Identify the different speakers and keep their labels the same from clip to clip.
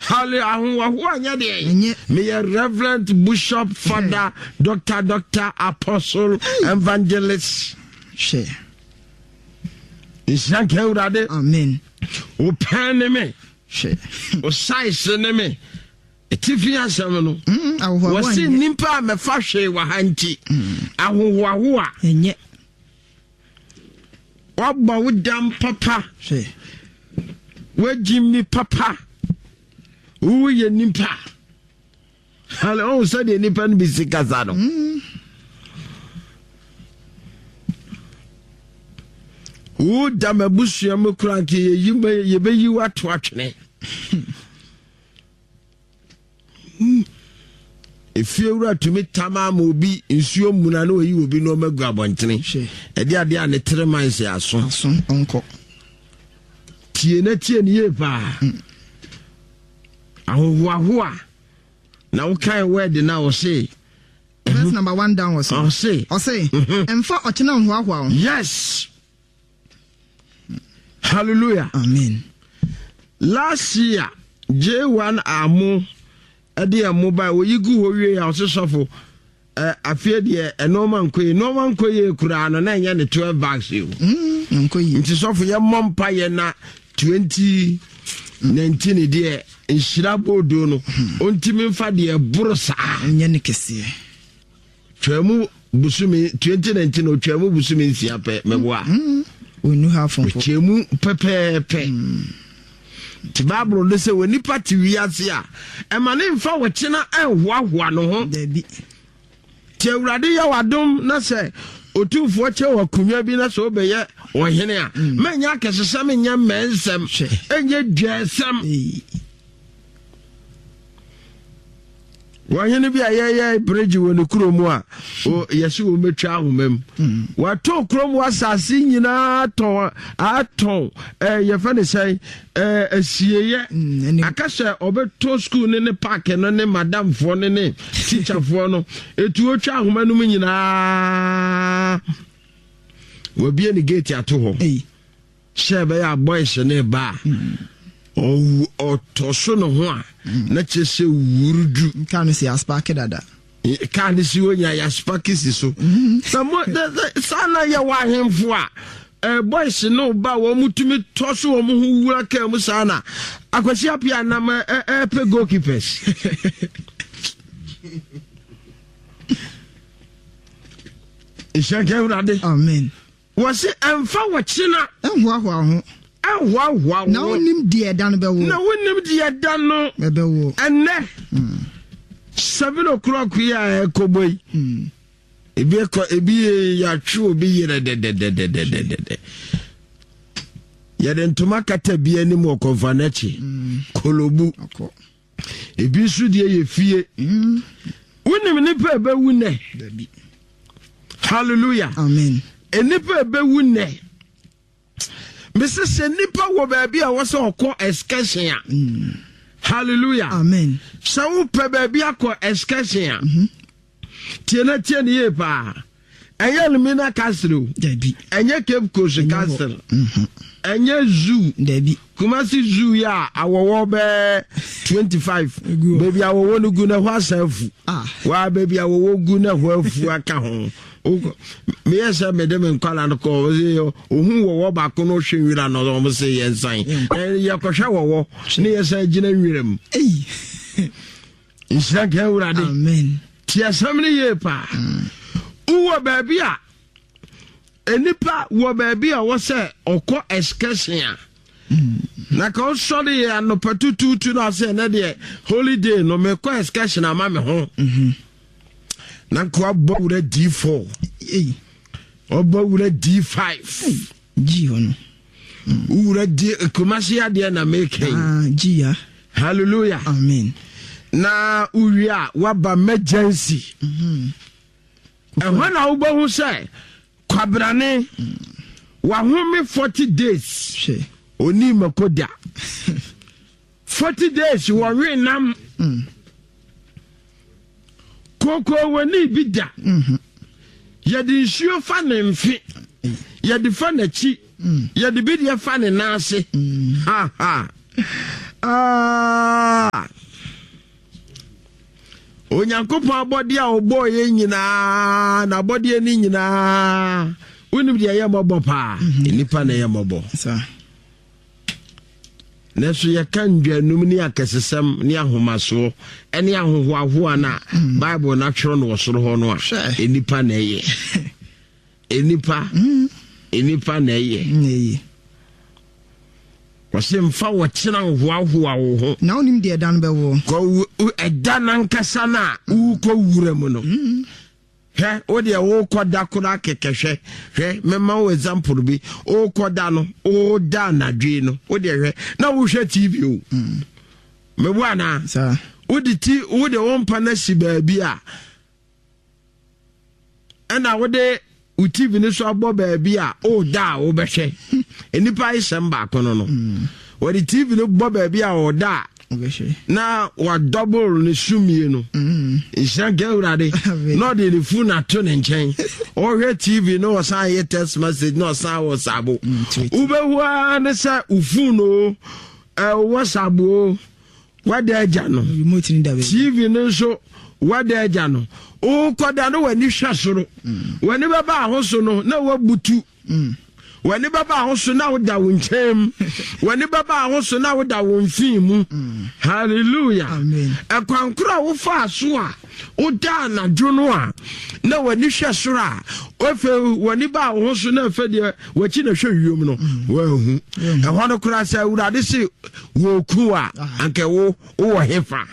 Speaker 1: Hallelujah. Me a Reverend Bishop Father Dr. Apostle Evangelist.
Speaker 2: Share.
Speaker 1: Amen. O pen me.
Speaker 2: Share.
Speaker 1: O size me. Etifia samano. Wasi nimpa me fashe wa hanti. Ahuwa.
Speaker 2: Enye.
Speaker 1: Waba wudam papa.
Speaker 2: Share.
Speaker 1: We Jimmy papa. Who ye nimpa? Hello, said the nipan bisikazano. Who damn a bush yamukranki, you be you at watching. If you were to meet Tamam will be in Sio Munano, you will be no more grabantini. A dear dear, and the termines are son, uncle. Tienetian ye ba. Ahua. Now kind word now say.
Speaker 2: Verse number 1 down was
Speaker 1: say.
Speaker 2: And for Otina Wow.
Speaker 1: Yes. Hallelujah.
Speaker 2: Amen.
Speaker 1: Last year, J1 Amu Edia mobile we go we house suffer afia de normal koye kura no na nya ne 12 bags you. Nti suffer ya mompa ye na 2019 de inshira bodo no ontimi mfa de burusa
Speaker 2: nya ne kese
Speaker 1: twemu busumi 2019 o twemu busumi nsia pe meboa
Speaker 2: we knew how from
Speaker 1: twemu pepepe ti Bible no say we nipa ti wiase a emane mfa wechena enhoahoa no ho
Speaker 2: dabi
Speaker 1: ti awurade ya wadom na say otumfo che wakunwa bi na so obeye ohene a manya kesesem nya mensem enye dwesem wahene bi ayeye bridge woni kromu a o yesi wo metwa ahomam wato kromu asase nyina aton ye fa ne sai asieye akase obeto school ne park no ne madam fo ne teacher fo no etu otwa ahomanum nyina wobie ni gate ato ho shebe ya boys ne ba o toso no ho a na chese wurudu
Speaker 2: kan si aspake dada
Speaker 1: kan si onya ya spake si so samo sana ya wa hemfo a boys no ba wo mutumi toso wo mu wura ka mu sana akwasi apia na ma pe goalkeepers Ishake urade
Speaker 2: amen
Speaker 1: wasi emfa wachina
Speaker 2: enhoahoa ho
Speaker 1: wow.
Speaker 2: Na wonim die dan be wo.
Speaker 1: Na wonim die dan no.
Speaker 2: Be wo.
Speaker 1: Enne. 7 o'clock ya ekoboi. Ebi ya twu obi yere de. Ya den tomakata bi anim okonfanachi. Kolobu. Ebi su die ye fie. Wonim nipa be wune. Hallelujah.
Speaker 2: Amen.
Speaker 1: Enipa be wune. Mrs. Nipa wo baby a was okọ excursion. Hallelujah.
Speaker 2: Amen.
Speaker 1: So pe baby akọ excursion. Tiena ye pa. Enye Lumina Castle.
Speaker 2: Debi.
Speaker 1: Enye Cape Coast Castle. Enye zoo.
Speaker 2: Debi.
Speaker 1: Kumasi zoo ya awowo be 25. Baby awowo no gu na hwa safu. Wa baby awowo gu na hwa fu aka ho. Me yesa me dem nkwala no ko ohun wo ba ko no hwewira no mo se yensan ye kohwa wo ne yesa gina nwirem insha urade
Speaker 2: amen
Speaker 1: ti asamne ye pa uwo baby a enipa wo baby a wo se okọ excursion na ko sori ya no patutu na se na de holiday no me ko excursion ama me ho na kwa bawura D4 obawura D5
Speaker 2: G ono
Speaker 1: ura D kumasi ade na make
Speaker 2: G ya
Speaker 1: hallelujah
Speaker 2: amen
Speaker 1: na uria waba emergency ehwana ubahu say kwabrane wa home 40 days oni makoda 40 days wa we nam koko wani bida yadi nsuo fa ne mfe yadi fa na chi yadi bidia fa ne nase ha onyankopɔn abɔde a ɔbɔ ye nyinaa na abɔde ni nyinaa wonim de yɛ mɔbɔ pa nipa na yɛ mɔbɔ Neso ye kan dwanum ni akesesem ni ahomaso ene ahohoahoa na Bible na twero no wosoro ho no a enipa na eye enipa na eye wase mfa wo kyena ahohoahoa wo ho
Speaker 2: na onim de edan be wo
Speaker 1: ko edan ankasa na wo ko wura mu no he o de wo koda kora kekehwe hwe mema wo example bi o koda no o da na dwe no o de hwe na wo hwe TV o me bua na
Speaker 2: sa
Speaker 1: o de won pa na si ba bi a ana wo de u TV ni so abo ba bi a o da o be hwe enipa isem ba kono no wo de TV no bo ba bi a o da na wa double ni sumie no isha gewrade no de fu na to ne nchen o hwe TV no san ye text message no san WhatsApp ubehua ne sa ufu no WhatsApp o wada aja no
Speaker 2: remote ni da be
Speaker 1: TV no so wada aja no o koda no wani hwa soro wani baba ahoso no na wabutu wani baba ahoso na woda wonchem wani baba ahoso na woda wonfimu hallelujah
Speaker 2: amen
Speaker 1: ekwankura wo fa so a woda na dwono a na wani hwe soro a ofe wani ba ahoso na fe de wachi na hwe wiom no wahu ehwo no kura sa urade se wo ku a anke wo hefa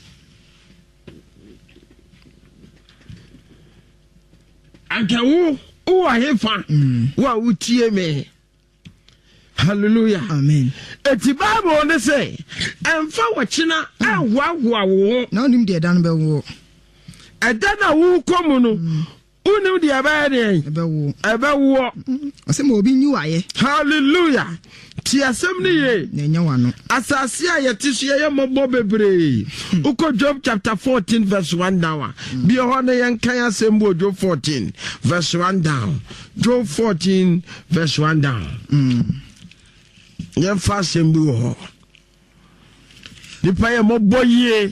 Speaker 1: anke wo hefa wa utie me hallelujah
Speaker 2: amen
Speaker 1: eti Bible ne say emfa wachina ahoahoa wo
Speaker 2: na onim de edan be wo
Speaker 1: edana wo komu no unim de ebe wo
Speaker 2: ose mo obi nyu aye
Speaker 1: hallelujah ti asem ni ye
Speaker 2: na nya wano
Speaker 1: asase a yetisu ye mobo bebre uko Job chapter 14 verse 1 down bi ho na yen kan asem bo Job 14 verse 1 down Job 14 verse 1 down yen fa asem bi ho ni pa ye mobo ye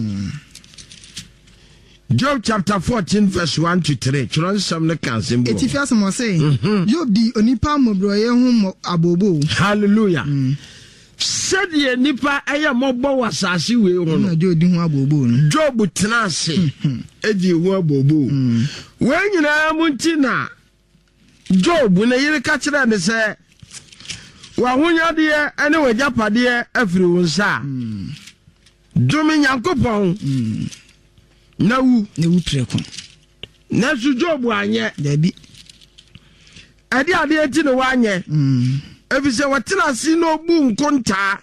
Speaker 1: Job chapter 14 verse 1 to 3. Children some the cancer.
Speaker 2: Etifias mo say, Job di onipa mobroye hu abobo.
Speaker 1: Hallelujah. Said ye nipa aya mobo wasasi we hu no.
Speaker 2: Job di hu abobo no.
Speaker 1: Job tenase edi hu abobo. We nyina muntina Job na yire ka kire ne se wa hunya de ene wajapade afiri wonsa. Domi Nyankopon na wu preko na su Job anye
Speaker 2: dabi
Speaker 1: ade eti no wanye efise watena si no bu nkonta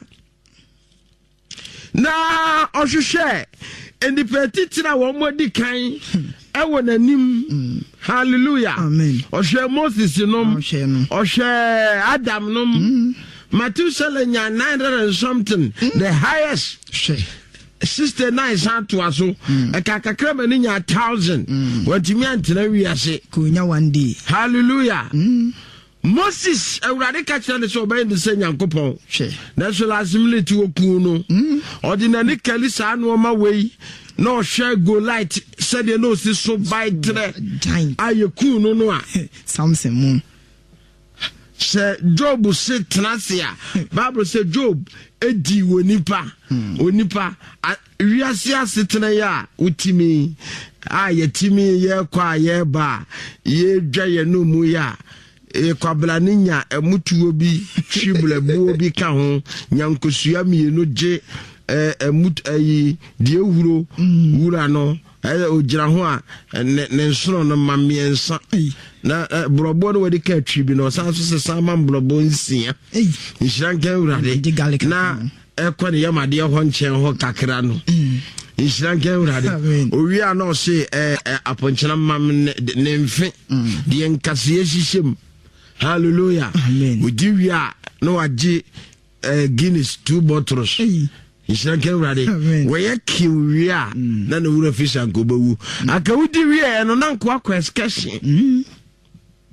Speaker 1: na ohwehwe endipetitira wo modi kan ewo nanim hallelujah
Speaker 2: amen
Speaker 1: ohwe Moses nom ohwe Adam nom Matthew nya 900 and something the highest 69 santo aso ekakakra mani nya 1000 wantimi antena wiase
Speaker 2: ko nya one day
Speaker 1: hallelujah Moses awurade ka kire ne so obey ne se Nyankopon na so lasimility oku no ordinary kalisa no ma wei no share go light said no si so by tre ayeku no a
Speaker 2: Samson moon
Speaker 1: se Job se trasia Bible say Job edi wonipa onipa wiase asetena ya utimi yetimi ye kwa ye ba ye dwa ye no mu ya kwabla ninya emutuo bi twiblebuo bi ka ho nyankosua mienu je emut ayi die wuro wura no ogira ho a ne nsono no mamiensa na brobo no wadi ka twibi no sanso se sama brobo nsia nshranka urade na ekwane yamade ho nchen ho kakra no nshranka urade owi a no se aponchena mam ne mfe de nkase hihiem hallelujah odi wi a no waji Guinness 2 bottles Ishanke urade we kiwi a na no wura fish anko bawu aka wudi wi e no na nko akwa excursion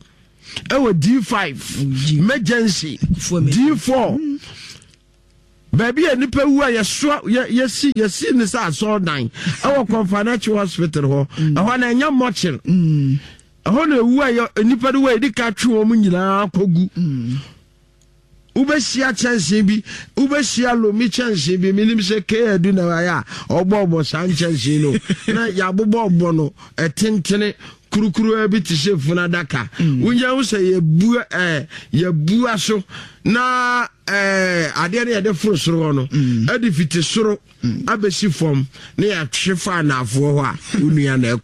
Speaker 1: ewo D5 emergency D4 baby a nipa wu a yesi ne sa so dan awo Confinancial Hospital ho ho na nya mochil ho na wu a nipa de we di ka twe o mu nyina kogu ubeshia chanse bi ubeshia lomi chanse bi minim se ke edu na ya ogbo san chanse no na ya bobo no etentene kurukuru abi ti se funa daka unya wo se ye bu aso na ade ne de furu soro no ade fiti soro abesi fom na ya twefa na afo ho a unua na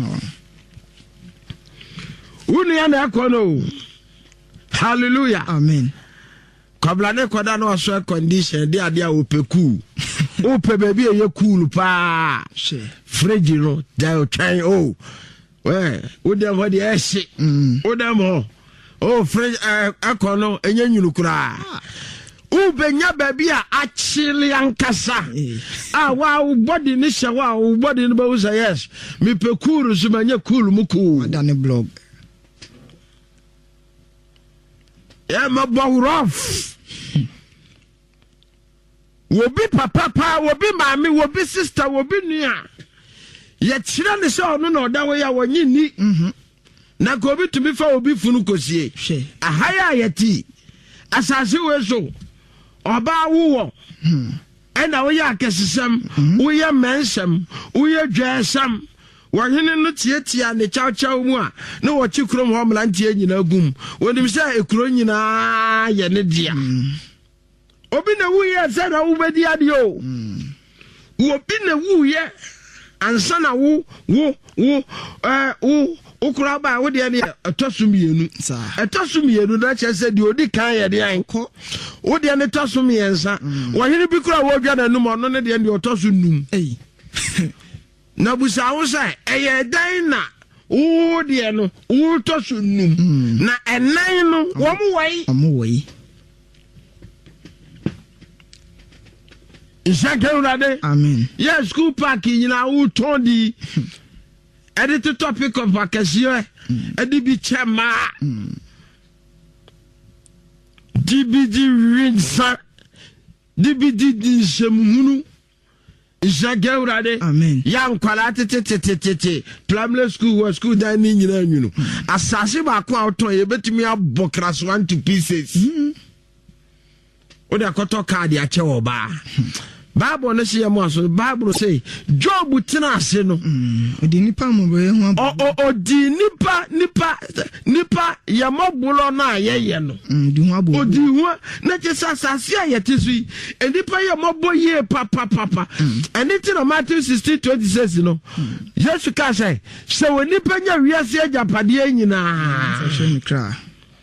Speaker 1: ekono hallelujah
Speaker 2: amen
Speaker 1: Kablane koda no so condition de ade a opeku ope baby ye cool pa fridge no da o twan o we dem ho de ehye dem ho fridge akono enye nyunu kura ubenya baby a achili ankasa wa body ni hye wa body ni ba wo say yes me peku so manye cool mu cool
Speaker 2: dane blog
Speaker 1: my boy rough. Wobi papa, wobi mami, wobi sister, wobi nia. Ye chira ne so no no da we ya wonyi ni. Na ko bi tumi fa obi funu kosie. Ahaya yeti. Asase we so. Oba wo. Ena we ya kesesem, we ya mensem, we ya dwasam. Wahene no tietia ne chawchaw mu a na wo chikrom ho mlantie nyina gum wonim se ekuro nyina ye ne dia obi na wu ye se na wo bedi ade o obi na wu ye ansa na wo ukura ba wo de ne etosumienu na che se de odi kan ye de anko wo de ne tosumiensa wahene bi kura wo dwa na num ono ne de otosunum na busa wo say eye dan na wo de no wo to so num na enan no wo mu wai Ishakeurade
Speaker 2: amen
Speaker 1: yes school park nyina wo ton di edit topic of vacation edi bi chema dbd rinsa dbd di semhunu Ishakeurade
Speaker 2: amen
Speaker 1: ya nkwala tete primary school or school dan ni nyina nwunu asase ba ko auto ye betimi abokras 1 to pieces o da koto card ya che oba Bible no say mo so Bible say Job tinase no
Speaker 2: odi nipa mo be ho
Speaker 1: odi nipa ya mobulo na ye no
Speaker 2: di ho abo
Speaker 1: odi ho na che sasase ya yetisu nipa ya moboye papa anything no Matthew 16:26 no Jesus ka say se woni pa nya wiase agapade nyina
Speaker 2: so she mi kra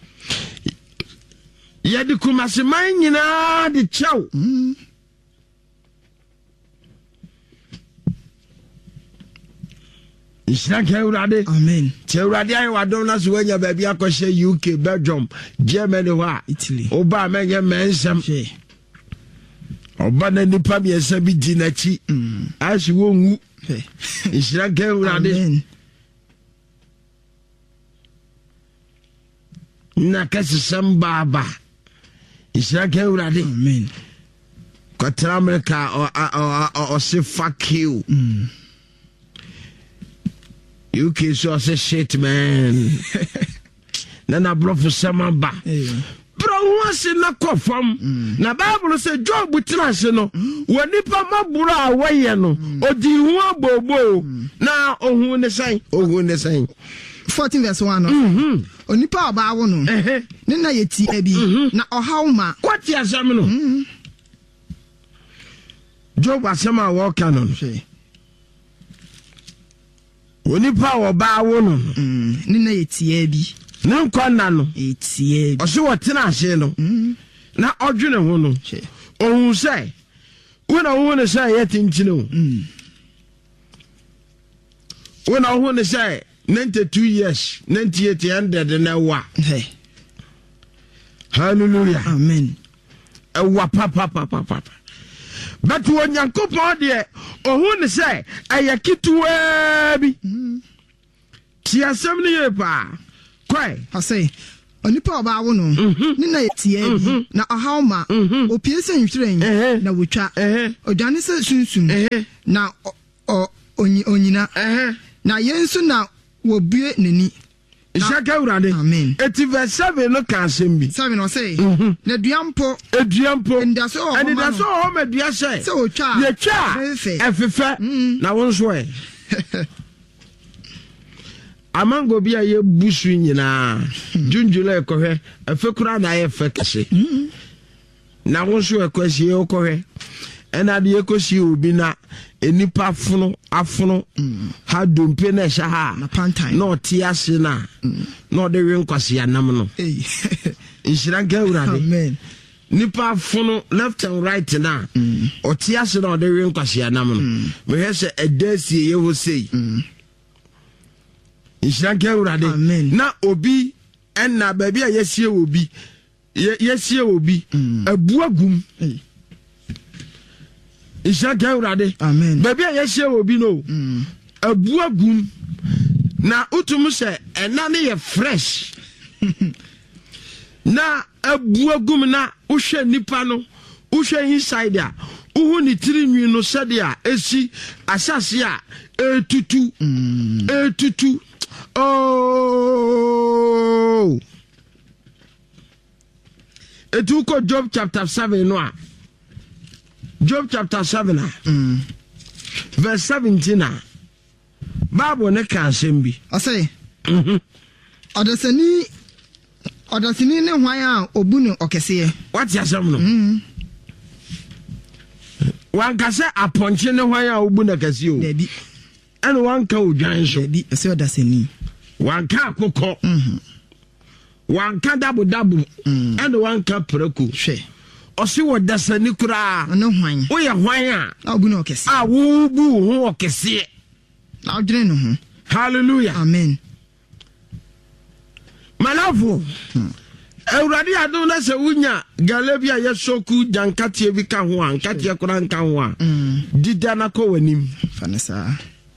Speaker 1: ya di kumaseman nyina di chaw Ishakeurade
Speaker 2: amen
Speaker 1: Teurade ayi wadon na so wanya baabi akɔhye UK Belgium Germany wa
Speaker 2: Italy
Speaker 1: oba menye mensem oba na nipa biesa bi di na chi ashi wonwu Ishakeurade
Speaker 2: amen
Speaker 1: na kasisam baba Ishakeurade
Speaker 2: amen
Speaker 1: kwatra America o se fuck you UK so say shit man na bro for samamba bro wants na kofam na Bible say Job tinase no woni pa maburo a waye no odi hu abobo na ohun ne san
Speaker 2: 14 verse 1 no onipa aba wo no ne na yeti abi na ohaw ma
Speaker 1: kwati asam no Job asama wo kanon onipa wo ba wo no
Speaker 2: ne na yeti abi
Speaker 1: ne nkwana no
Speaker 2: yeti abi
Speaker 1: o se wo tinase no na odwene ho no ohun say wona wo ne say yetinchino wona wo ne say 92 years 98 100 na wa hallelujah
Speaker 2: amen
Speaker 1: ewa papa but when Yankopon de ohun ne say ayakituwa bi ti asem ne ye pa kwai
Speaker 2: I say onipa oba wo no ni na yetie bi na ohawma opie se nhwiren na wotwa odwane se sunsun na onyina na yensu na wobue nani
Speaker 1: Ishaka urade.
Speaker 2: Amen.
Speaker 1: Eti verse 7 no kan sembi.
Speaker 2: 7 no say. Na duampo.
Speaker 1: Eduampo.
Speaker 2: Ndaso o.
Speaker 1: And ndaso o me dua say.
Speaker 2: Se o twa.
Speaker 1: Ye twa. Efefe. Na won so e. Amango bia ye busu nyina. Junjula ekohwe. Efekura na ye fe kase. Na won so ekwasi e okohwe. Ena de ekosi obi na enipa afono ha dompe na sha ha
Speaker 2: na pantan
Speaker 1: na otiase na na de wenkwase anam no inshira ga urade
Speaker 2: amen
Speaker 1: nipa afono left and right na otiase na de wenkwase anam no me hese edasi ye ho sei inshira ga urade na obi enna ba bia yesie obi abuagum Ishaka urade.
Speaker 2: Amen.
Speaker 1: Baby yeshie obi no. Abuagum na utum se enane ye fresh. Na abuagum na uhwe nipa no, uhwe inside a, uhu ni tirinwi no sede a esi asase a etutu. Etutu. Oh. Etuko Job chapter 7 no a. Job chapter 7 verse 17 Bible ne kan sembi
Speaker 2: I say odasani ne hwan a obu no okese
Speaker 1: what ya sam no wan ka se aponche ne hwan a obu na kase o
Speaker 2: debi
Speaker 1: ene wan ka odwan so
Speaker 2: debi ese odasani
Speaker 1: wan ka akokọ wan ka dabu ene wan ka preko
Speaker 2: hwe
Speaker 1: osi wo dasani kura
Speaker 2: no hwan
Speaker 1: wo ye hwan a
Speaker 2: obu no okese
Speaker 1: wo bu ho okese
Speaker 2: na odwene no ho
Speaker 1: hallelujah
Speaker 2: amen
Speaker 1: malafo Euradi adu na se wunya galebia yesoku jankatie bi ka ho an katie kura nka ho a dida na ko wanim
Speaker 2: fanesa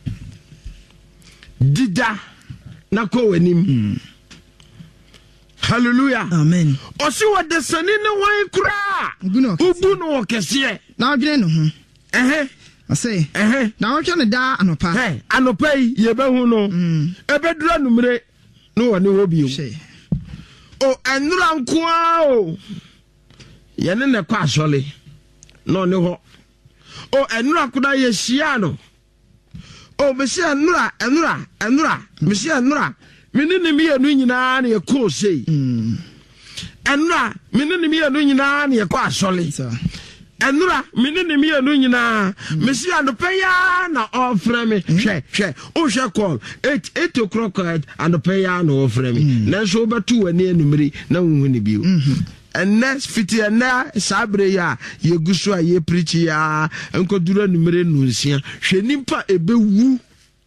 Speaker 1: dida na ko wanim hallelujah
Speaker 2: amen
Speaker 1: osi wode sani ne wan kura ubu no okese
Speaker 2: na odwene no ho ase na wotwe ne da anopa
Speaker 1: anopa ye behu no ebedura numre no woni hobi o enura nkoa o yene ne kwa asole no ne ho o enura kuda ye hia no o mesi enura mesi enura menene mi anu nyina na ye ko sei enura menene mi anu nyina na ye kwa asole enura menene mi anu nyina mesi anopeya na ofre me hwe o hwe call 8 o'clock anopeya na ofre me na so betu wani enumri na hu ni biu and next fiti na sabre ya ye gusu a ye preach ya enkodura enumre nunsia hwe nimpa ebewu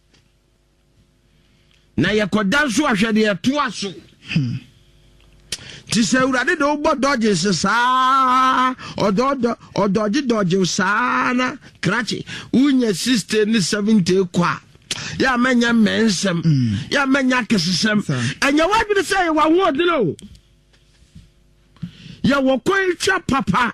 Speaker 1: na ye kodanso ahwede ye to aso ti se urade do bo dodge sa odoji sa na krachi unye 60 ni 70 kwa ya menya mensem ya menya kesesem enya wadbi say wa ho dilo ya wo koitwa papa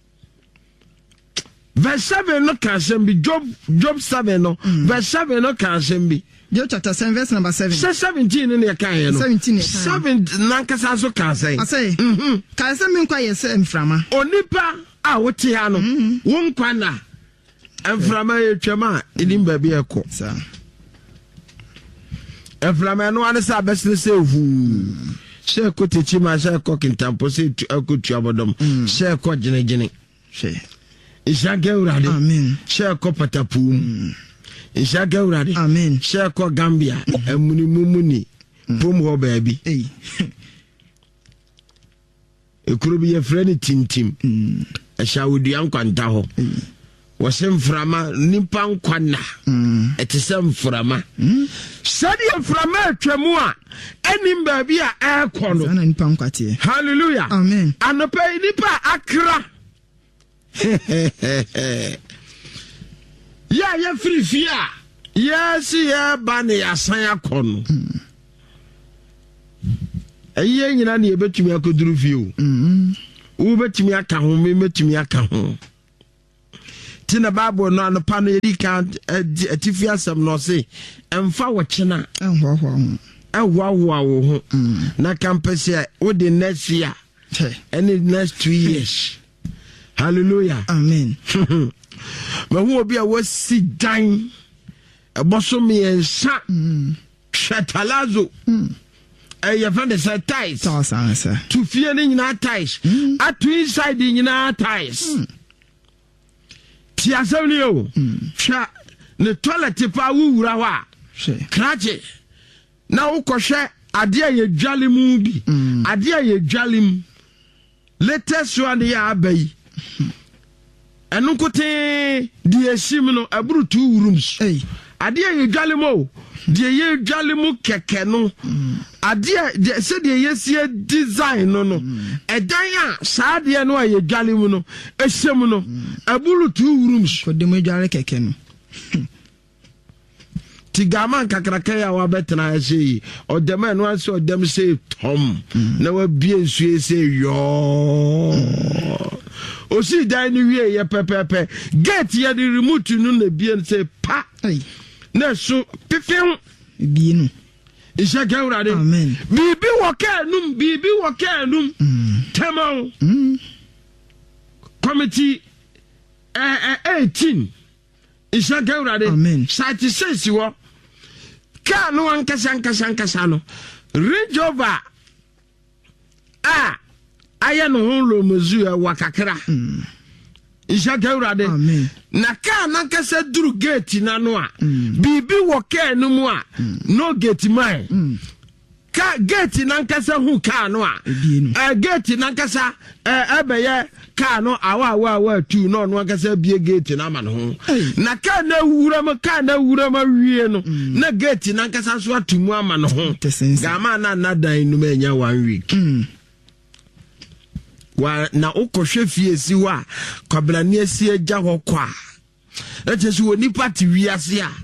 Speaker 1: verse 7 no kan sem bi Job 7 no verse 7 no kan sem bi
Speaker 2: Job chapter 7 verse number 7.
Speaker 1: 17 in the kan no
Speaker 2: 17
Speaker 1: 7 nankasa so kan say.
Speaker 2: I say kan say me kwa yes mframa.
Speaker 1: Onipa a wote ha no won kwa na mframa etwama enim ba bi ekọ.
Speaker 2: Sa.
Speaker 1: Mframa no ane sa besle se hu. Se ko techi ma se ko kintampo se akutu abodom. Se ko gine.
Speaker 2: Se.
Speaker 1: Ishage urade.
Speaker 2: Amen.
Speaker 1: Se ko patapum. Ishaka urade
Speaker 2: amen
Speaker 1: sheko Gambia muni pom ho baabi ekurubi ye freni tintim shawudi ankwanta ho wasem frama nipa nkwana etesem frama sadi frama atwamu a enim baabi a ekono
Speaker 2: sana nipa nkwate
Speaker 1: hallelujah
Speaker 2: amen
Speaker 1: anopa nipa akra ya free fear yes ya bani asan akono Aye nyina na yebetumi akoduru fie wo betumi aka ho me betumi aka ho tina Bible no anopa no yedi kan atifi asem no se emfa wo chena ehwa wo ho na campus wo the next year and the next 2 years. Hallelujah.
Speaker 2: Amen.
Speaker 1: Ma hu obi a wasi dan eboso me ensa shatalazo you find the side ties. To fear in our ties. At to inside in our ties. Tiasonio. Sha the toilet pa wurawa. Cratchet. Now koshe adia ye jolly movie. Adia ye jolly. Latest one ya bay. And uncote the simino abru 2 rooms. Adia ye jolly mo. The ye jolly mo kekeno. Adia said the yes ye design no. A daya sad ya no ye jolly mono. A semono. Aburu 2 rooms.
Speaker 2: For the major kekeno.
Speaker 1: Tigaman kakrakaya wa betna say or the man once or them say Tom. Never be say yo. O see die ni wie ye pepepe. Get ye the remote no na bien say pa. Na so pefem
Speaker 2: bienu.
Speaker 1: Isha kawrade.
Speaker 2: Amen.
Speaker 1: Bibi waka num. Temo. Committee 18. Isha kawrade.
Speaker 2: Amen.
Speaker 1: Sati sensi wo. Ka no ankasa no. Range over. Aya no honlo mazu wakakra. Isha kawrade.
Speaker 2: Amen.
Speaker 1: Na ka nankasa duru gate na no a. Bibi wo ka no mu a. No gate mine. Ka gate nankasa hu ka no a. Gate nankasa ebeye ka no awa tu no nankasa bie gate na ma no ho. Na ka na wura ma wie no. Na gate nankasa so atumu ama no ho. Gama na dan no manya 1 week. Wa na ukohwe fie si wa kwabrani asi agya ho kwa eche wo nipa ti wiase a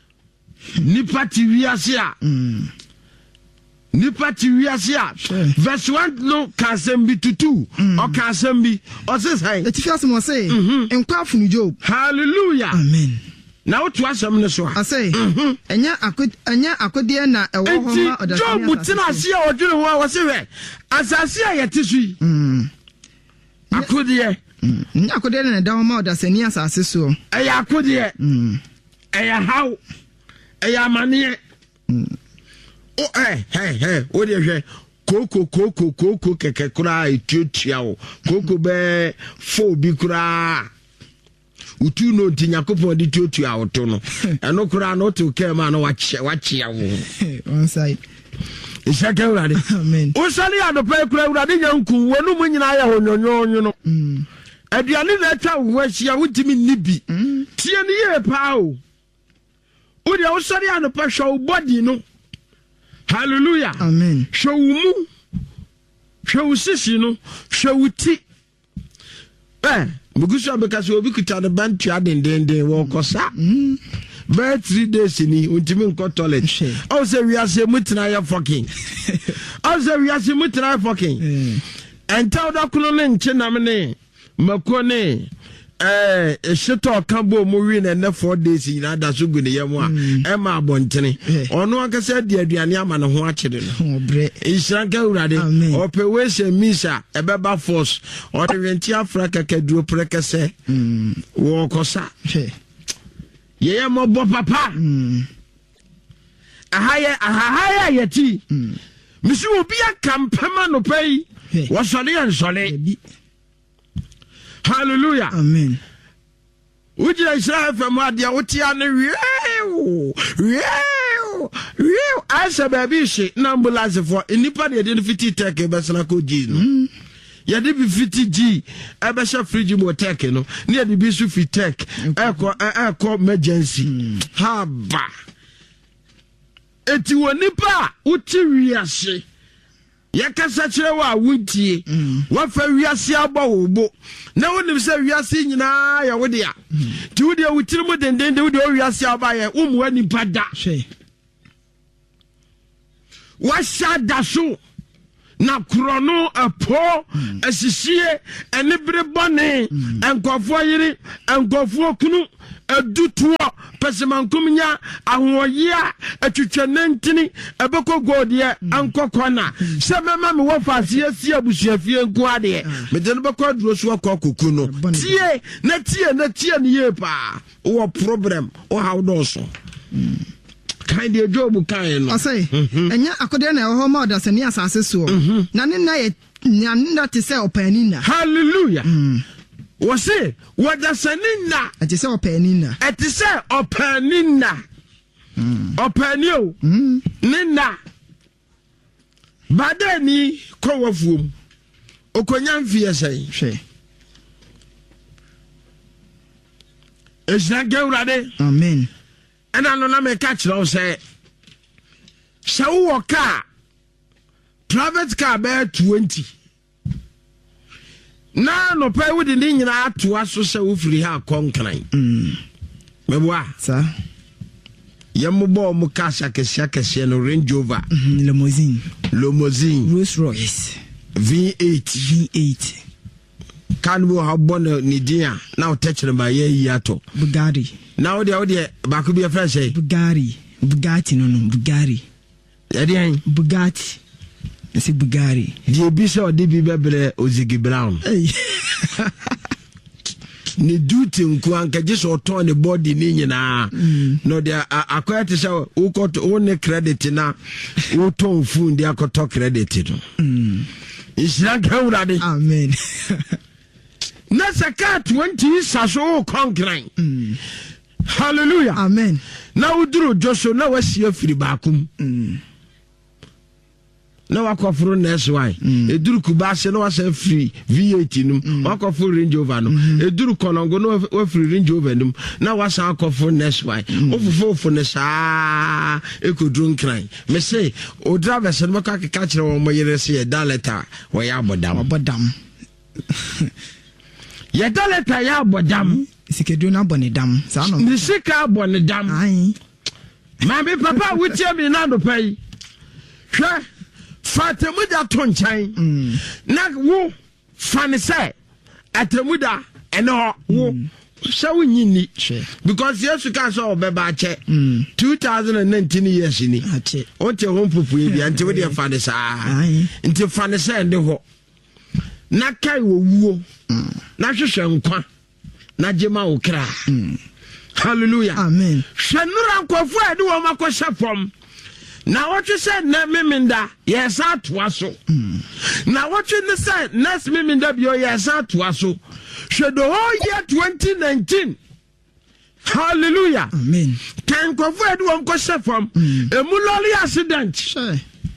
Speaker 1: verse 1 no kasem bi tutu o kasem bi o se sai
Speaker 2: etifi asem o se enkwa funu Job.
Speaker 1: Hallelujah.
Speaker 2: Amen.
Speaker 1: Na otu asem ne so
Speaker 2: I say enya akode na ewo ho ma odasani
Speaker 1: Job tina ase a odwere ho a wo se we asase a yete so yi akode
Speaker 2: nya akode na da ho ma odasani asase so
Speaker 1: eya akode eya how eya mane o o de hwe koko keke kura etiotia o koko be fo bi kura utu no tinyakopon di etiotia o to no eno kura no to ke ma no wache ya wo
Speaker 2: one side
Speaker 1: isaka urade.
Speaker 2: Amen.
Speaker 1: O sali adopa kura urade nyanku wonu mu nyina ya honyonyo no aduane na atwa wo ahia wutimi nibi tie ne ye pa o odi o sali adopa hwa body no. Hallelujah.
Speaker 2: Amen.
Speaker 1: Showumu. Showusisi no. Showuti. Mugusu abekasi obi kuta the bantu adendende wo kosa. By 3 days ni untimi nko toilet. O say we are say mutina ya fucking. O say we are say mutina ya fucking. Enta oda kuno ne nche na me makone shito kambo mu wi na 4 days ina da so gune yam a e ma abontene ono akasa di aduane ama ne ho akede no bre isranka urade operation misa ebeba force o de renti africa kaduro prekese wo kosa ye mo bo papa ahaya yeti misi obi akampama no pai wo sole en sole. Hallelujah.
Speaker 2: Amen.
Speaker 1: Ujira Israel from Wadia Utiana real asa baby she nambulance for nipa de identity tech besana ko G no. Ya de bi 50G ebesha fridge mo tech no. Ne de bi su fit tech eko emergency. Haba. Eti wo nipa uti wiase. Yakasa kire wa wuntie wa fa wiase aba wo bo na wonim se wiase nyina ya wode a ti wode wutiri mu dendende wode wiase aba ye umwa ni pada wa shada so na krono apo asisie enibere bone enkofo yiri enkofo kunu edutuo pesemankumnya ahoyia atwitwanentini ebeko godie ankokona se mema me wofasie sie abusuafie nko ade me de no beko duro so akokoku no tie na ne ye pa wo problem o how do so kind of job kind no
Speaker 2: say enya akode na ho ma odasani asase so na ne na ye nyanna te se opanina
Speaker 1: hallelujah wose wadasani na
Speaker 2: ate se opanina
Speaker 1: ate se opanina opanio nina badani kowafuom okonya mfie sai
Speaker 2: hwe
Speaker 1: esna gewrade
Speaker 2: amen
Speaker 1: ana no na me catch no say wo car private car be 20 na no pay with the nyina atoa so say wo free ha konkran meboa
Speaker 2: sa
Speaker 1: yembo mo kasha kese no Range Rover
Speaker 2: limousine
Speaker 1: Rolls
Speaker 2: Royce
Speaker 1: V8 can we have born Nidia now touching by ye yato
Speaker 2: Bugatti
Speaker 1: now the back be a fresh
Speaker 2: Bugatti no Bugatti I say Bugatti
Speaker 1: the bisa or DB Bebre Ozigi Brown ni duty nkuanka just oton the body ni na no there akwaya te say wo got one credit na wo ton phone dia akoto credit no isira gawrade
Speaker 2: amen
Speaker 1: na saka 20 saso konkran hallelujah
Speaker 2: amen
Speaker 1: na uduru joso na wasi afiri baakum na wakofuru next why eduru kubase na wasa free V8 num wakofuru Range Rover no eduru konongo no wafiri Range Rover num na wasa akofuru next why ofufo ne saa ekodru nkran me say o driver se no ka kire wo moyere se ye daleta wo ya abodam ye daleta ya abodam
Speaker 2: sikedu na bonedam sa no
Speaker 1: ni sika bonedam
Speaker 2: ai
Speaker 1: ma be papa wutie mi na do pai hwe Fatamuda tonchan na wo fane say atamuda eno wo so nyini because yesu ka so obeba che 2019 years ni o te hom pupu e bia nti wo de fane saa nti fane say nde ho na kai wo wuo na hwehwe nkwa na jema wo kra hallelujah
Speaker 2: amen
Speaker 1: hwenura nkofo ade wo makosha fom na what you said na miminda yes atwaso na what you said next miminda bio yes atwaso should the whole year 2019 hallelujah
Speaker 2: amen
Speaker 1: thank God for the one question from a muloli accident
Speaker 2: sure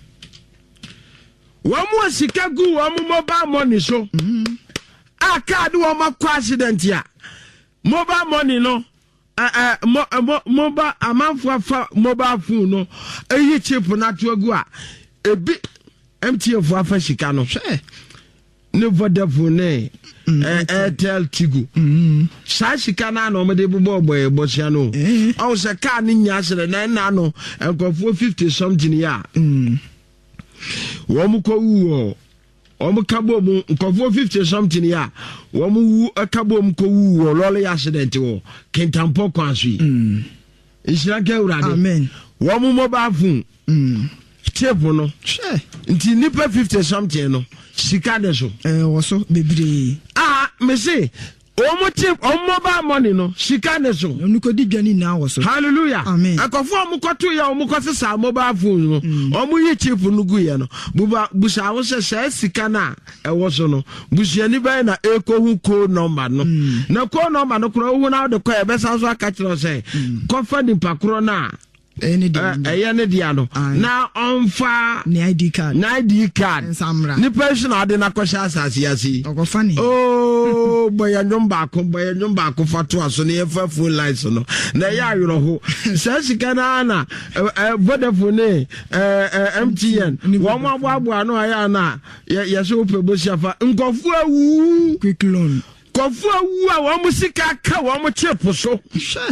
Speaker 1: one more sikagu one mobile money so a card one more accident ya mobile money no mobile amanfo fa mobile phone no eyi chip na tuagu a ebi MTN fo afa shika no hwe ne Vodafone Airtel Tigo sa shika na no mede bobo bosia no o se car ni nya sere na no enkofo 50 something ya wo mu ko wu o kabo mu nkofo 50 something ya wo mu kabo mu ko wu lolly accident wo kentampo kwanso yi isira ke urade
Speaker 2: amen
Speaker 1: wo mu mobile phone chip no nti nipa 50 something no sika de so
Speaker 2: wo so bebre
Speaker 1: me say o chip o mobile money no sika de so
Speaker 2: nuko di dwani na wo so
Speaker 1: hallelujah
Speaker 2: amen
Speaker 1: akofo mu koto ya mu kosesa mobile phone no o mu yi chip no gu ye no busa wo se sika na e wo so no busia ni bai na ekohu code number no na code number no kro hu na de ko e be san so aka kire say kofa ni pakro na
Speaker 2: any
Speaker 1: dia no na onfa
Speaker 2: ni ID card
Speaker 1: ni person ade na kwasha asase yasi
Speaker 2: okofani
Speaker 1: boya nyomba ko fatu aso ne efa full lights no na ya yoro ho sasika na Vodafone MTN wo mo abo ano aya na ya so pebosia fa nkofu awu
Speaker 2: quick loan
Speaker 1: kofu awu a wo musika ka wo mo chip so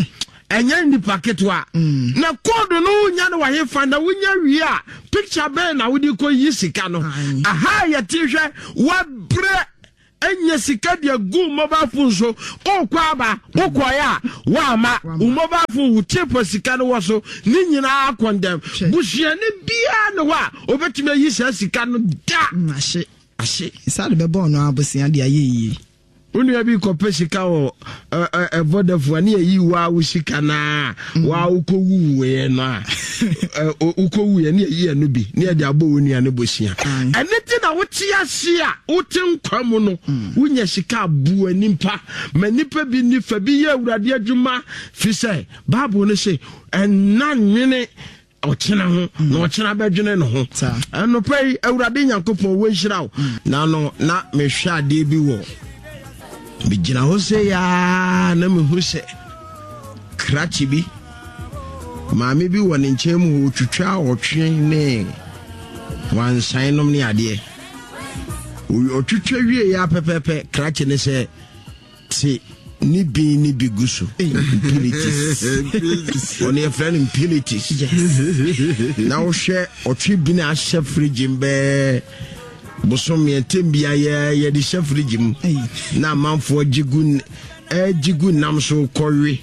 Speaker 1: enya nipa ketwa na code no nya no wahe fa na wonya wie a picture ben na wodi ko yi sika no aha ya tihwe wa bre enya sika dia gu mobile phone so okwaba okoya wa ma mobile phone chepo sika no wo so ni nyina akondem buhia ne bia no wa obetime yi sika no da ahye
Speaker 2: isa de bebo no abosia de ayeyi
Speaker 1: Unu bi ko pesika o vodafone ani yi wa wo sika na wa ukowu we na ukowu ye ne yi anu bi ne de abo woni ane bosia eneti na wote ase a wote nkwam no wonya sika abu animpa manipa bi ni fa bi ye awurade adwuma fi se bible no se enanwene ochena ho na ochena badwene no ho eno pay awurade nyankopon wo nhirawo na no na mehwe ade bi wo Bijina hose ya na mehu se krachi bi maame bi wɔ ne nkyɛn mu twitwa ɔtwe ne wansan nom ne ade ɔtwitwa wie ya pepepe krachi ne se ti ni bi gusu impurities on your friend impurities na wo hwɛ ɔtwe bi na ahyɛ fridge mbe bosom yetembia ye de chefrigi mu na manfo jigu nam so kowe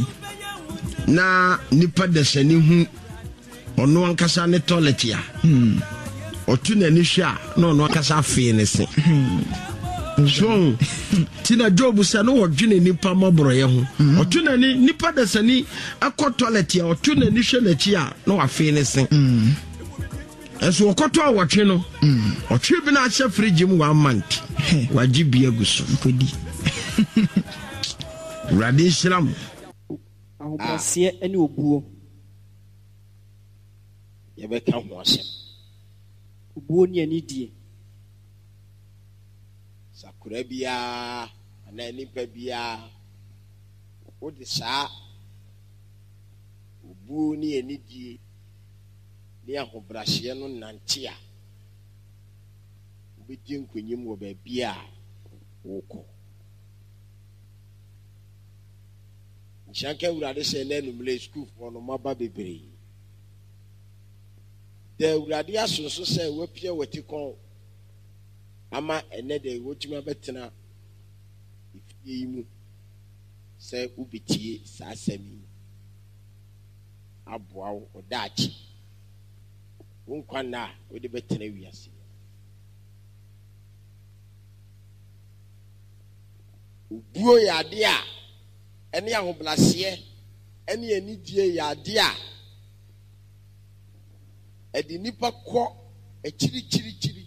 Speaker 1: na nipa desani hu ono ankasa ne toilet ya otu na ni hwa na ono ankasa afi ne se so tina job sa no wodwene nipa mabro ye ho otu na ni nipa desani akọ toilet ya otu na ni hwe na chi a na wafi ne se Eso okoto awotwe no otwe bi na ahye fridge mu 1 month waji bia guso kodi radi shram
Speaker 3: ahobrɛseɛ ne obuo yɛbɛka ho asɛm obuo ne anidie sakura bia ana nipa bia wodi saa obuo ne anidie ne ahobrɛseɛ no nante a wobɛgye nkonyim wɔ baabi a wokɔ nhyɛnka awurade sɛ na anummerɛ sukuufoɔ no maba bebree da awurade aso so sɛ wapia wati kɔn ama ɛnɛ da wɔtumi abɛtena efie yi mu sɛ wobɛtie saa asɛm yi aboa wo ɔdaakye wonkwana wode bɛtena wiase obuo yɛ ade a ɛne ahoblaseɛ ɛne anidie yɛ ade a ɛde nipa kɔ akyirikyirikyirikyiri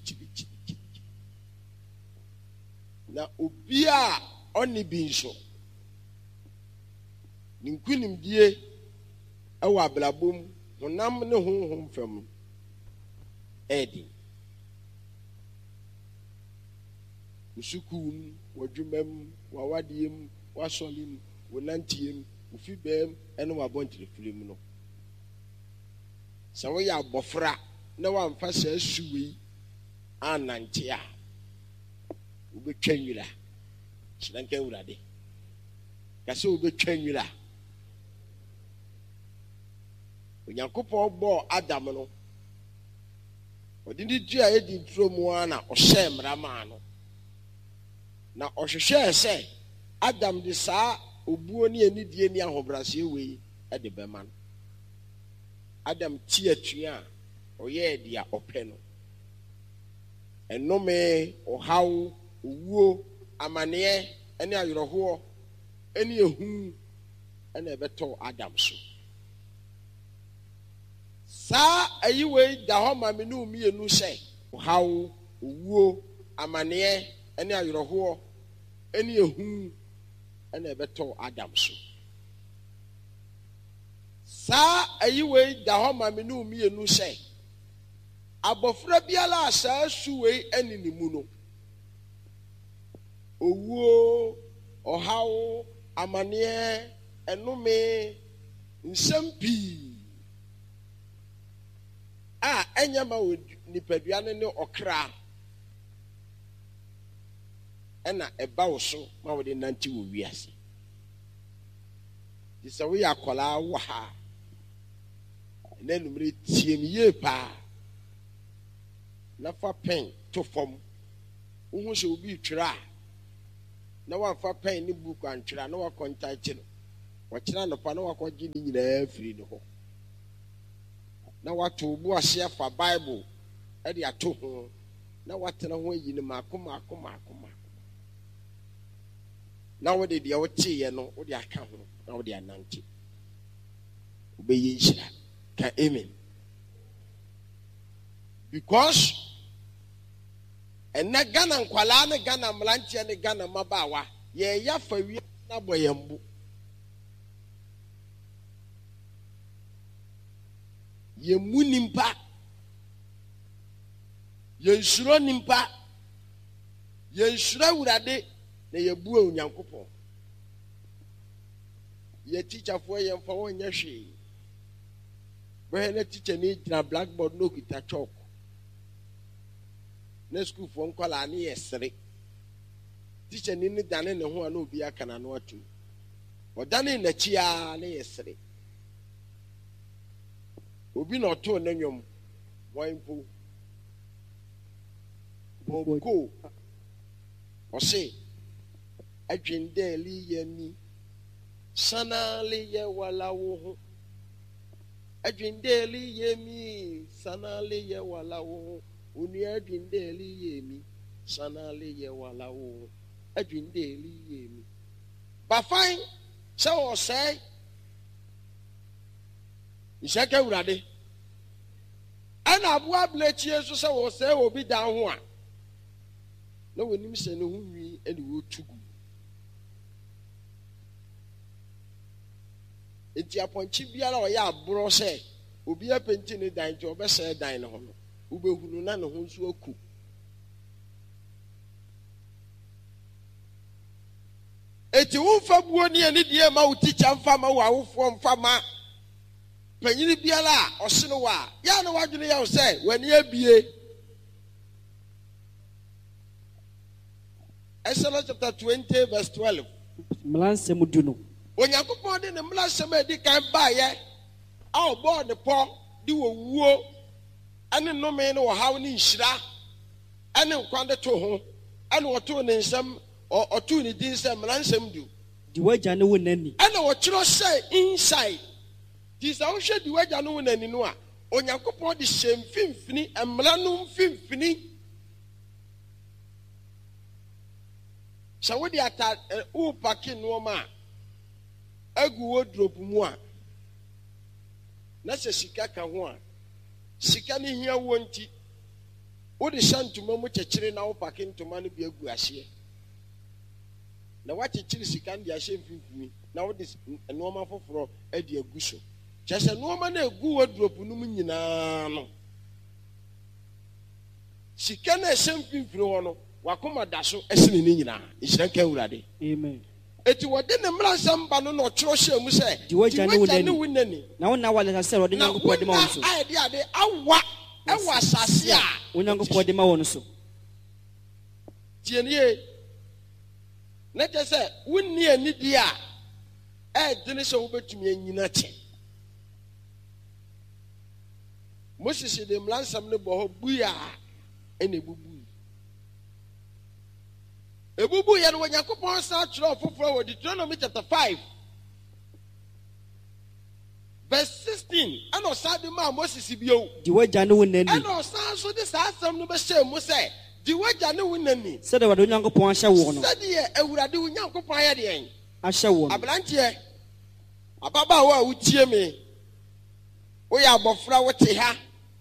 Speaker 3: na obi a ɔne bi nso ne nkunimdie ɛwɔ abrabom honam ne honhom fam Eddie Usukum, Wajumem, Wawadiem, Wasolim, Wolantium, Ufibem, and Wabonti Filimuno. So we are Bofra, no one fast as Sui, and Nantia. Ube Kenula, Slanka Urade. Casso Ube Kenula. When Yankopo bore Adamano. Odindi dua edi ntro mu ana ohye mrama no na ohwehwe se Adam de saa obuo ne anidie ne ahobrase wei e de bema no Adam ti atua oye dia opɛ no enome ohaw owuo amane ene ayeroho ene ehu ene ebeto Adam so Sa ayiwe da ho ma me no mienu sɛ hawo owuo amane ene ayeroho ene ehu ene ebeto Adam so Sa ayiwe da ho ma me no mienu sɛ abofra biala asa suwe ene ni mu no owuo ohawo amane enome nsampi enyama nipadua ne okra ena eba wo so ma wo de nanti wo wiase so we are kola waha and then we team ye pa na fa pen to form who should be try na one fa pen ni book and try no contact no watching no pa no akwaji ni nyina free no ho na wato bu ahia fa bible e de ato ho na watena ho yi ni makoma na wo de wo tie no wo de aka ho na wo de anante obeyi nhira ka amen because ena Ghana nkwala ne Ghana mlantie ne Ghana mabawa ye ya fa wi na boyembu ye munimpa ye nsuro nimpa ye nsura wurade na ye buo onyankopon ye teacher for ye mfa wonya hwe we na teacher ni gira blackboard no kita chalk na school for nkwala na yesere teacher ni dane ne ho na obi aka na no atu odane na chia na yesere obi na oto na nwom wanpo boko ose adwendeli yemi sanali ye wala wo adwendeli yemi sanali ye wala wo uni adwendeli yemi sanali ye wala wo adwendeli yemi ba fine so say ishaka urade ana abu ablechi yesu se wo say obi dan ho a na wonim se no hunwi ene wo tugu enti aponchi biara o ya abro se obi apenti ne dan je obese dan ne ho no ubehunu na ne ho nso aku eti wo fa buo ne ani die ma wo teacher mfa ma wo awofo mfa ma panyini biara o se no wa ya na wadwene ya wo se wani abie Exodus chapter 20 verse 12.
Speaker 4: Mlansem duno.
Speaker 3: Onyankopon de ne mlansem edi kan ba ye. A obo ne po di wo wuo. Ane nome ne wo haw ne nhira. Ane nkwande to ho. Ane wo to ne nsam o to ne din sem mlansem du.
Speaker 4: Di waja ne wo nani.
Speaker 3: Ane wo kiro say inside. Di sa wo hwe di waja ne wo nani no a. Onyankopon de hyem fimfini emla no fimfini. So we dey ata u packing no ma agu wardrobe mu a na se sika ka ho a sika ne hia wonti wo de shantuma mu chechire na wo packing tuma no bi agu ahye na wa chechire sika ndi ahye mfimfini na wo de no ma foforo adi agu so chese no ma na agu wardrobe no mu nyina no sika na ahye mfimfini ho no wakoma daso esene ni nyina ihranka urade
Speaker 4: amen
Speaker 3: eti wode ne mransam ba no no chiro hye mu se
Speaker 4: di waja ne wunani na wona wale se wode nyankopon de ma won so
Speaker 3: ade ade awa ewa asase a
Speaker 4: wonyankopon de ma won so
Speaker 3: tienie na te se wunni anidi a dene se wo betumi anyina che Moses de mransam ne bo ho buya ene bubu ebubu ya no Yakobon sa chiro foforo wo Deuteronomy chapter 5 verse 16 and osade ma Moses bio
Speaker 4: di waja ne wonani
Speaker 3: and osan so de sa asam no be hye mu se di waja ne wonani
Speaker 4: se de wado Nyankopon ahye wo no
Speaker 3: se de ewurade wo Nyankopon ya de en
Speaker 4: ahye wo no
Speaker 3: abrantie ababa wo a utie me wo ya abofra wo te ha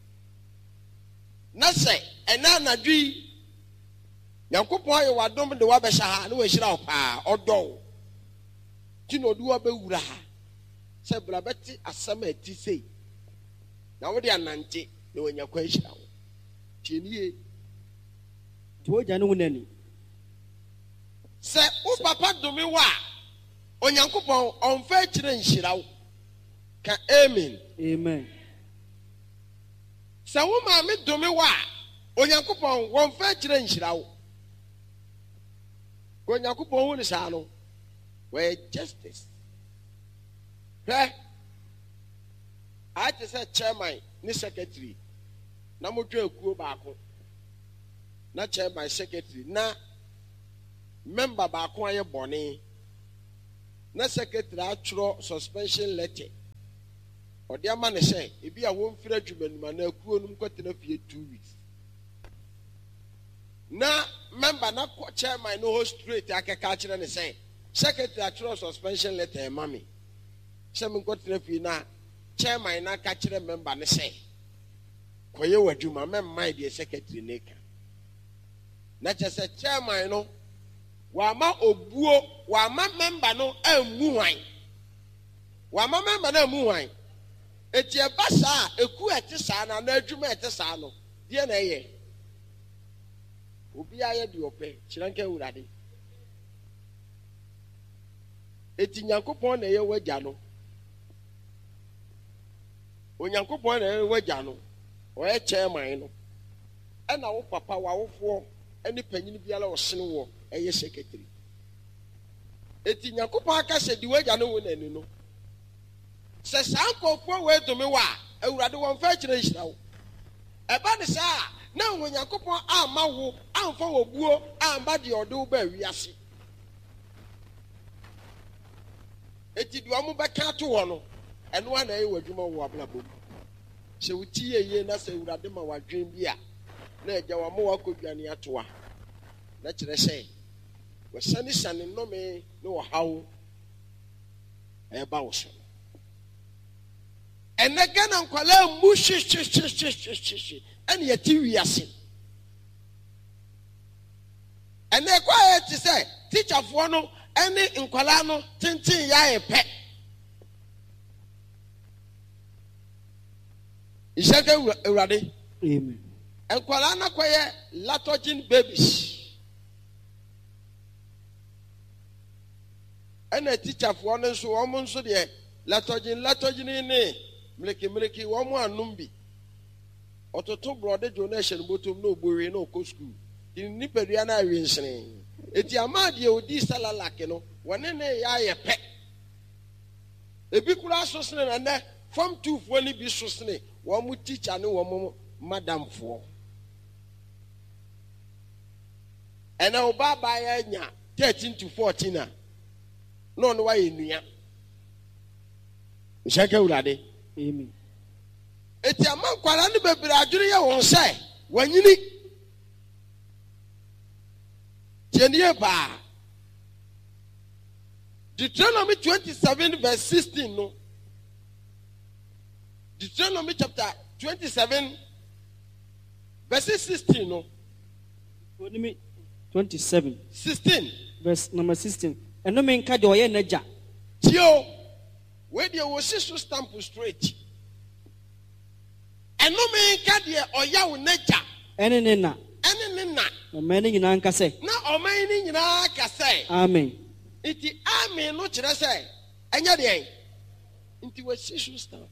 Speaker 3: na se ena anadwi Yankopon ayo wadom de wabehya ha na wahira wo pa odo kino du wabewura ha se bra beti asama ati sei na wo de anante na wanyakwa hira wo tienie
Speaker 4: di waja ne wonani
Speaker 3: se wo papa domi wa Onyankopon onfa kire nhira wo ka amen
Speaker 4: amen
Speaker 3: se wo ma me domi wa Onyankopon wonfa kire nhira wo Onyankopon hu ni sa no we justice I just said chairman, ni secretary. Na mo twa ekuo baako. Na chairman secretary na member baako aye bone. Na secretary atro suspension letter. Odi ama ne say e bia won fira dwumanuma na ekuo num kwetena fie 2 weeks. Na member na chairman no host straight akeka kire ne say secretary atro suspension letter mami. Se me kwetena fie na chairman na ka kire member ne say koye wadwuma memma de secretary neka. Na chese chairman no wa ma obuo wa ma member no amu hwan. Wa ma member na amu hwan. Eti eba saa eku ete saa na adwuma ete saa no die na eye obi aye de ope chiranka urade eti nyankopon na eye wagya no onyankopon na eye wagya no oye chairman no e na wo papa wa wofo eni panyin biala wo sene wo eye secretary eti nyankopon aka se di wagya no wo nani no se sankofo we do me wa awurade won fa kire hirawo eba ne sa na onyankopon ama wo amfa wo buo amba de ode wo ba wiase eti di omo beka to wo no eno ana ye wadwuma wo ablabo se wuti ye na se awurade ma wadwen bia na eja wa mo wakodwane atoa na kire se wo sane no me no wo hawo eba wo so and again and kwala mushi and yeti wiase and they quiet to say teacher for no any nkwala no tintin ya epe iseke urade
Speaker 4: amen
Speaker 3: nkwala na kwaye latogin babies and a teacher for no so omo so de latogin ni mleki womo anumbi ototo brode donation botom no ogbowe no ko school ni pedua na awinsene eti amade odi salalake no wone ne ya yepe ebi kura sosene na ne form 2 fo ni bi sosene wo mu teacher ne wo mu madam fo ena obaba ya nya 13 to 14 no no wa enua Shaka urade.
Speaker 4: Amen.
Speaker 3: Eti aman kwara ne bebere adwere ye won se wanyini. Tienie ba. Deuteronomy 27 verse 16 no. Deuteronomy chapter 27 verse 16 no.
Speaker 4: Deuteronomy 27
Speaker 3: 16
Speaker 4: verse number 16. Eno me nka de oye naja.
Speaker 3: Tio where there was so stamp straight. And no man can dear or yaw nature.
Speaker 4: Any nina.
Speaker 3: Any nina.
Speaker 4: No man in an say.
Speaker 3: No, or man in an say.
Speaker 4: Amen.
Speaker 3: It is amen, no chira say. And yet, into a so stamp.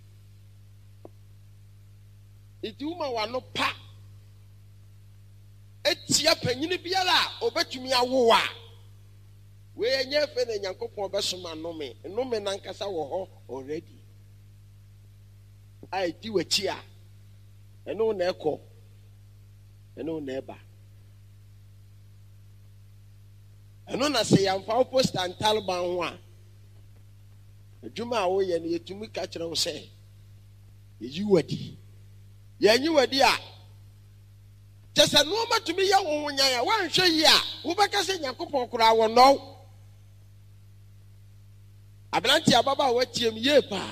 Speaker 3: It woman wa no pa. It's your penny biala, or bet you me a war. We nye fene nyankopon besoma no me nankasa wo ho already ai di wachi a eno na ekọ eno na eba eno na se yamfa post and talban ho a adwuma a wo ye na yetumi ka kire wo se yi wadi yanyi wadi a tese no matumi ya wo nya ya wan hwe yi a wo beka se nyankopon kura wo no Ablanti ababa watiem ye pa.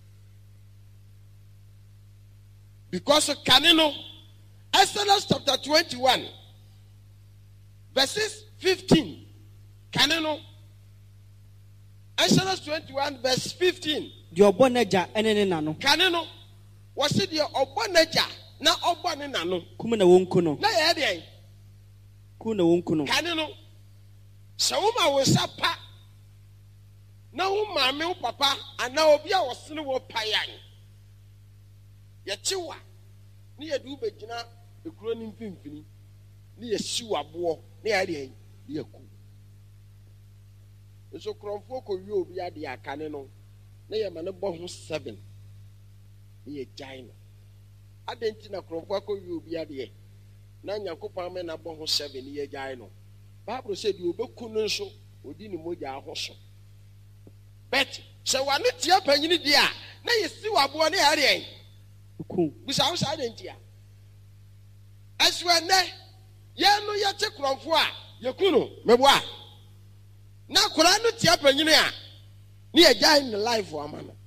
Speaker 3: Because kanino Exodus chapter 21 verses 15 kanino Exodus 21 verse 15
Speaker 4: the obonaja enene nano
Speaker 3: kanino was it the obonaja na obone nano
Speaker 4: kuma na wonkuno
Speaker 3: na ye de
Speaker 4: kuna wonkuno
Speaker 3: kanino sawuma wo sapa na wo maame wo papa ana obi a wosene wo payan ye chiwa ni ye du begina ekuro ni mfimfini ni ye siwa bo ni ya de ni yaku nso kromfo ko wi obi ade akane no na yɛ ma no bɔ ho 7 na yɛ gyae no adɛn nti na kurɔfoɔ akɔwie obi adeɛ na Nyankopɔn ama na bɔ ho 7 na yɛ gyae no Bible sɛ deɛ obɛku no nso odi ne mogya aho so bet sɛ wane tia panyini deɛ a na yɛsi waboɔ ne yɛadeɛ bisa wo saa adɛn nti a ɛsoɛ nnɛ yɛn no yɛte kurɔfoɔ a yɛku no meboa na kora no tia panyini a ne yɛgyae ne life ama no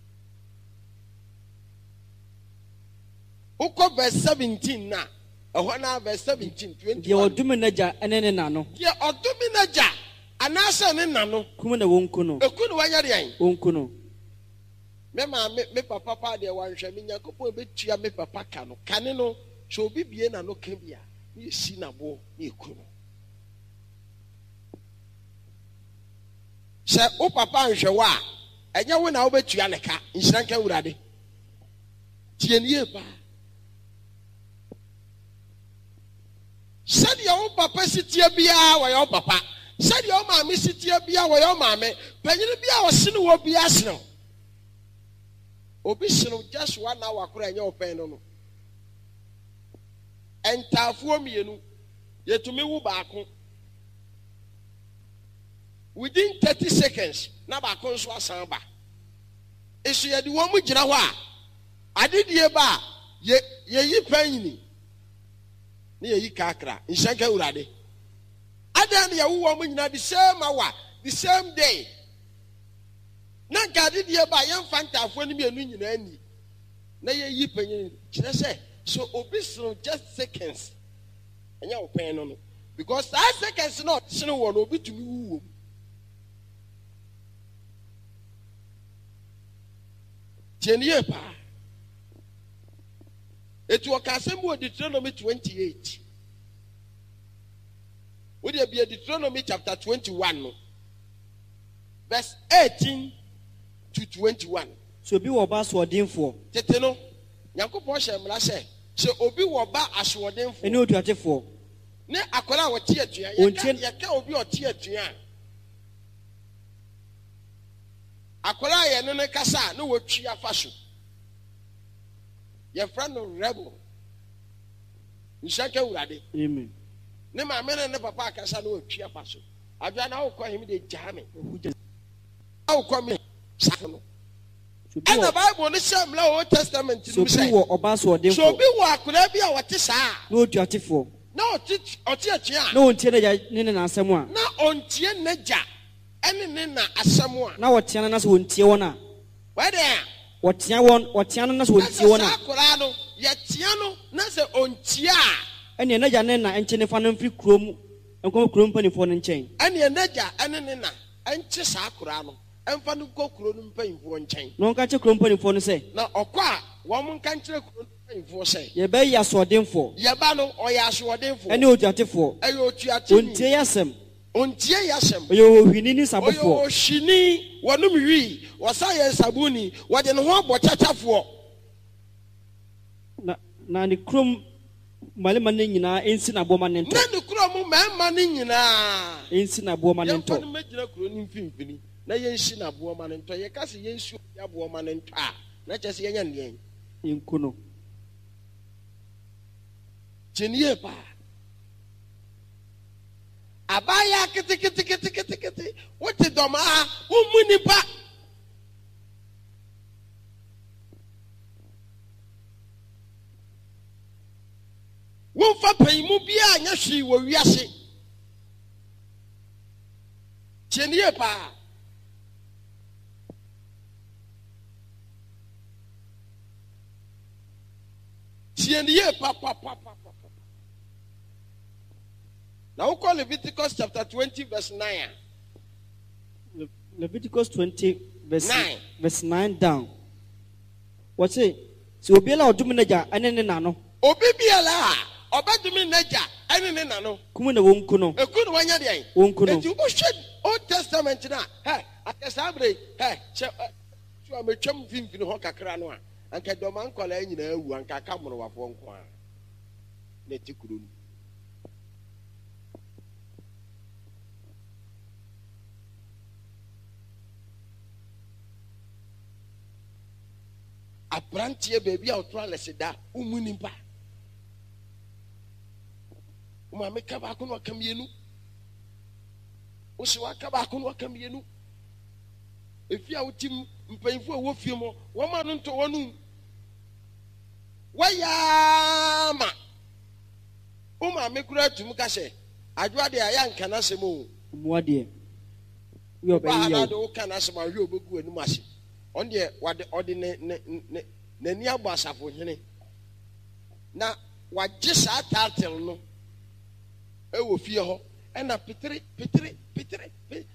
Speaker 3: wokɔ verse 17 na ɛhɔ na verse 17 20
Speaker 4: deɛ ɔdome n'agya ɛne ne na no
Speaker 3: deɛ ɔdome n'agya anaasɛ ne na no
Speaker 4: kum na wɔnku no
Speaker 3: ɛku no wanyɛ deɛn
Speaker 4: wɔnku no
Speaker 3: me papa pa deɛ wanhwɛ me Nyankopɔn bɛtua me papa ka no kane no sɛ obi bie na no ka bi a ne yɛsi naboɔ ne yɛku no sɛ wo papa nhwɛ wo a ɛnyɛ wo na wobɛtua ne ka nhyira nka Awurade tie ne yie paa sɛdeɛ wo papa sitie biara wɔyɛ wo papa sɛdeɛ wo maame sitie biara wɔyɛ wo maame panyini biara wɔsene wɔ biara sene obi sene just 1 hour kora ɛnyɛ wo pɛn no ɛntaafoɔ mmienu yɛtumi wo baako within 30 seconds na baako nso asan ba ɛso yɛde wɔn mu gyina hɔ a adedie ba a yɛyi panyini ne yɛyi kakra nhyɛnka Awurade adan ne yɛwo wɔn mu nyina the same hour the same day na nka adedie ba yɛmfa ntaafoɔ no mmienu nyinaa ni na yɛyi panyini kyerɛ sɛ so obi sene just seconds ɛnyɛ wo pɛn no because that seconds no sene wɔ no obi tumi wuwom tienie paa etu ɔka asɛm wɔ Deuteronomy 28 wode bia Deuteronomy chapter 21 no verse 18 to 21
Speaker 4: so obi wɔ ba asoɔdenfoɔ
Speaker 3: tete no Nyankopɔn hyɛ mmara sɛ obi wɔ ba asoɔdenfoɔ
Speaker 4: ɛne otuatefoɔ
Speaker 3: ne akwadaa a wɔte atua yɛka obi a ɔte atua akwadaa a yɛne ne kasa a ne wɔtwi afa so yɛfrɛ no rebel nhyɛnka Awurade
Speaker 4: amen
Speaker 3: ne maame ne papa akasa ne wɔtwi afa so adwa na wokɔ him de gyaa me wokɔ me saa no ɛna Bible ne hyɛ mmara Old Testament no sɛ
Speaker 4: wɔ ɔba asoɔdenfoɔ
Speaker 3: so obi wɔ akwadaa bi a wɔte saa
Speaker 4: ne otuatefoɔ
Speaker 3: na ɔte atua
Speaker 4: na ɔntie n'agya ne ne na asɛm a
Speaker 3: na ɔntie n'agya ɛne ne na asɛm a
Speaker 4: na wɔtea no na sɛ wɔntie wɔn a
Speaker 3: wɔde a
Speaker 4: wɔtea no na sɛ wɔntie wɔn a
Speaker 3: akwadaa no yɛtea no na sɛ ɔntie a
Speaker 4: ɛne n'agya ne na ɛnkyɛ ne fa no mfiri kurom nkɔm kurom mpanimfoɔ no nkyɛn
Speaker 3: ɛne n'agya ɛne ne na ɛnkye saa akwadaa no ɛmfa no kɔ kuro no mpanyinfoɔ nkyɛn
Speaker 4: na ɔnka kyerɛ kurom mpanimfoɔ no sɛ
Speaker 3: na ɔkɔ a wɔn nka nkyerɛ kuro no mpanyinfoɔ sɛ
Speaker 4: yɛbɛyɛ asoɔdenfoɔ
Speaker 3: yɛba no ɔyɛ asoɔdenfoɔ
Speaker 4: ɛne otuatefoɔ
Speaker 3: ɛyɛ otuatefoɔ
Speaker 4: ɔntie yɛ asɛm
Speaker 3: ɔntie yɛ asɛm
Speaker 4: ɔyɛ ohwini ne sabofoɔ
Speaker 3: ɔyɛ ohwini wɔnom wi wɔsa yɛ nsabuni wɔde ne ho abɔ kyakyafoɔ
Speaker 4: na ne kurom mmarima no nyinaa ɛnsi n'aboɔma ne ntɔ
Speaker 3: na ne kurom mmarima no nyinaa
Speaker 4: ɛnsi n'aboɔma ne ntɔ
Speaker 3: yɛmfa no mɛgyina kuro no mfimfini na yɛnsi n'aboɔma ne ntɔ yɛka sɛ yɛnsi aboɔma ne ntɔ a na kyerɛ sɛ yɛnyɛ nneɛn
Speaker 4: yɛnku no
Speaker 3: kyɛniyɛ paa abaayaa keteketekete wote dɔm a wommu nipa womfa panyimu biara nyɛ hwee wɔ wiase kyɛniyɛ paa kyɛniyɛ paa now we call Leviticus chapter 20 verse 9.
Speaker 4: Leviticus 20 verse 9 down. What's it? So obiela odumi naja ene ne nano. Obi
Speaker 3: biela obadumi naja ene ne nano.
Speaker 4: Kumu na wonku no.
Speaker 3: Eku no wanya de.
Speaker 4: Wonku no.
Speaker 3: Enti wo hwed Old Testament na. Akasabre. Che so ametwam vimvini ho kakra no a. Anka doma nkwala nyina awu anka kamoro wafo nko a. Na tikuru no. abranteɛ baabi a ɔtɔ alɛse da umu nimpa maame ka baako na ɔka mmienu wosi waka baako na ɔka mmienu efi a wotim mpanyinfo a wɔ fie mu wɔn ma no ntɔ wɔn wɔyaama o maame kura tum ka sɛ adwoa de ayɛ nka n'asɛm o
Speaker 4: mua deɛ yɛ ɔbɛyi yɛ
Speaker 3: o ka n'asɛm ahwɛ obegu anim ase ɔn deɛ ɔde n'ani abɔ asafo hene na wagye saa taatel no ɛwɔ fie hɔ ɛna pitiri